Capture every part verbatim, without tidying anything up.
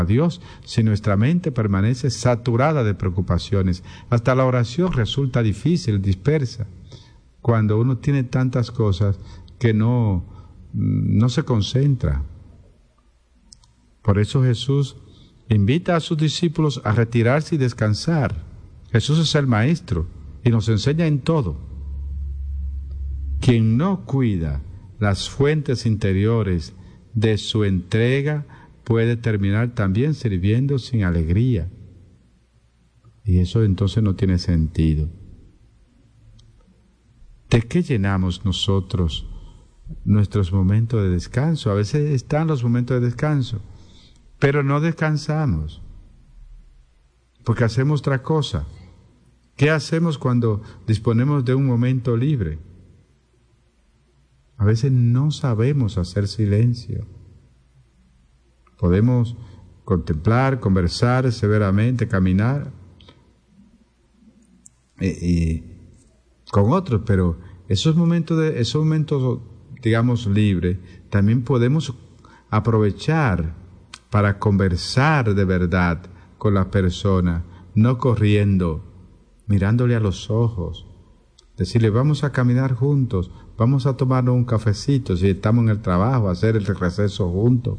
a Dios si nuestra mente permanece saturada de preocupaciones. Hasta la oración resulta difícil, dispersa, cuando uno tiene tantas cosas que no, no se concentra. Por eso Jesús invita a sus discípulos a retirarse y descansar. Jesús es el Maestro y nos enseña en todo. Quien no cuida las fuentes interiores de su entrega puede terminar también sirviendo sin alegría. Y eso entonces no tiene sentido. ¿De qué llenamos nosotros nuestros momentos de descanso? A veces están los momentos de descanso, pero no descansamos, porque hacemos otra cosa. ¿Qué hacemos cuando disponemos de un momento libre? A veces no sabemos hacer silencio. Podemos contemplar, conversar severamente, caminar y, y con otros, pero esos momentos, de, esos momentos, digamos, libres, también podemos aprovechar para conversar de verdad con la persona, no corriendo, mirándole a los ojos, decirle, vamos a caminar juntos, vamos a tomarnos un cafecito, si estamos en el trabajo, hacer el receso juntos.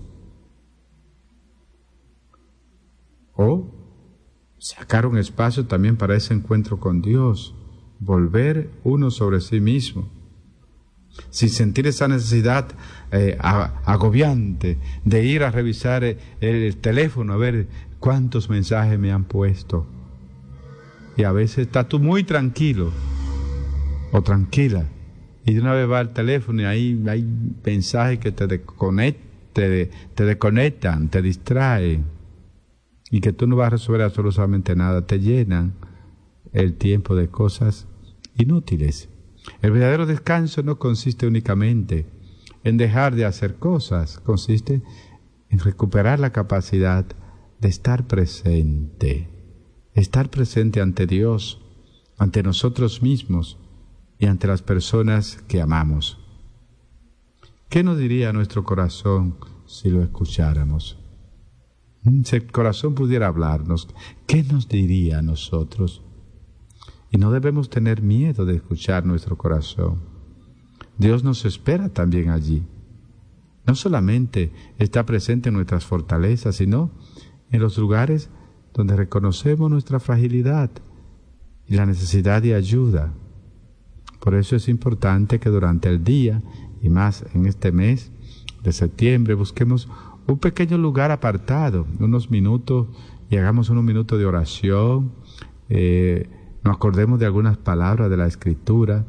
O sacar un espacio también para ese encuentro con Dios, volver uno sobre sí mismo, sin sentir esa necesidad eh, agobiante de ir a revisar el, el teléfono, a ver cuántos mensajes me han puesto. Y a veces estás tú muy tranquilo o tranquila y de una vez va al teléfono y ahí hay mensajes que te, desconect, te, te desconectan, te distraen y que tú no vas a resolver absolutamente nada, te llenan el tiempo de cosas inútiles. El verdadero descanso no consiste únicamente en dejar de hacer cosas, consiste en recuperar la capacidad de estar presente, estar presente ante Dios, ante nosotros mismos y ante las personas que amamos. ¿Qué nos diría nuestro corazón si lo escucháramos? Si el corazón pudiera hablarnos, ¿qué nos diría a nosotros? Y no debemos tener miedo de escuchar nuestro corazón. Dios nos espera también allí. No solamente está presente en nuestras fortalezas, sino en los lugares donde reconocemos nuestra fragilidad y la necesidad de ayuda. Por eso es importante que durante el día, y más en este mes de septiembre, busquemos un pequeño lugar apartado, unos minutos, y hagamos unos minutos de oración, eh, nos acordemos de algunas palabras de la Escritura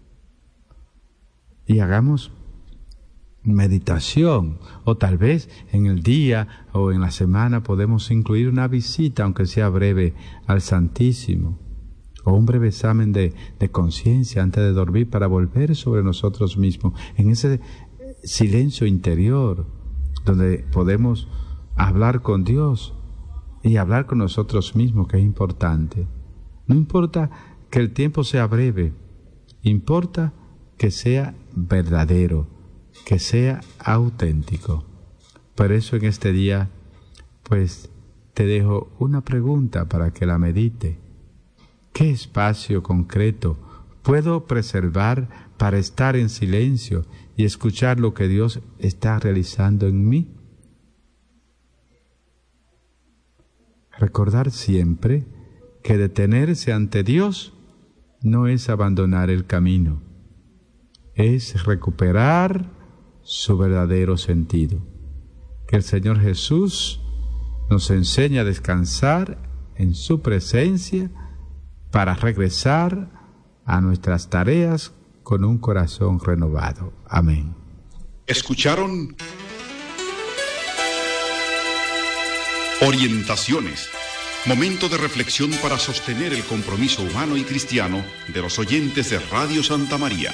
y hagamos meditación, o tal vez en el día o en la semana podemos incluir una visita, aunque sea breve, al Santísimo, o un breve examen de, de conciencia antes de dormir para volver sobre nosotros mismos, en ese silencio interior donde podemos hablar con Dios y hablar con nosotros mismos, que es importante. No importa que el tiempo sea breve, importa que sea verdadero, que sea auténtico. Por eso en este día, pues, te dejo una pregunta para que la medite. ¿Qué espacio concreto puedo preservar para estar en silencio y escuchar lo que Dios está realizando en mí? Recordar siempre que detenerse ante Dios no es abandonar el camino, es recuperar su verdadero sentido. Que el Señor Jesús nos enseñe a descansar en su presencia para regresar a nuestras tareas con un corazón renovado. Amén. Escucharon Orientaciones, momento de reflexión para sostener el compromiso humano y cristiano de los oyentes de Radio Santa María.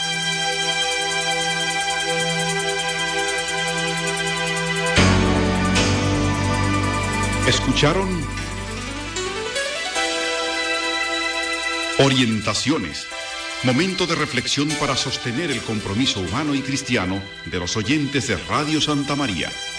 Escucharon Orientaciones, momento de reflexión para sostener el compromiso humano y cristiano de los oyentes de Radio Santa María.